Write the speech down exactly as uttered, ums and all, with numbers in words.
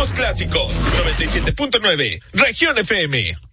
los clásicos. noventa y siete punto nueve, Región F M.